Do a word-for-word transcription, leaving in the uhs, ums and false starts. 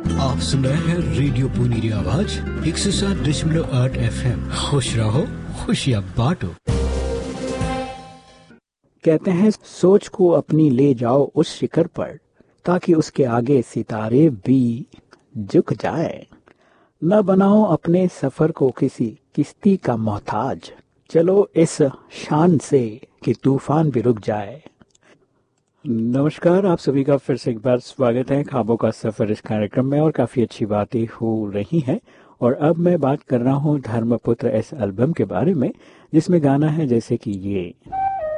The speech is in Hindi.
आप सुन रहे हैं रेडियो पुनीरी आवाज एक सौ सात दशमलव आठ एफ एम। खुश रहो, खुशियाँ बांटो। कहते हैं सोच को अपनी ले जाओ उस शिखर पर, ताकि उसके आगे सितारे भी झुक जाए। न बनाओ अपने सफर को किसी किश्ती का मोहताज, चलो इस शान से कि तूफान भी रुक जाए। नमस्कार, आप सभी का फिर से एक बार स्वागत है ख्वाबों का सफर इस कार्यक्रम में। और काफी अच्छी बातें हो रही हैं। और अब मैं बात कर रहा हूँ धर्मपुत्र इस एल्बम के बारे में, जिसमें गाना है जैसे कि ये।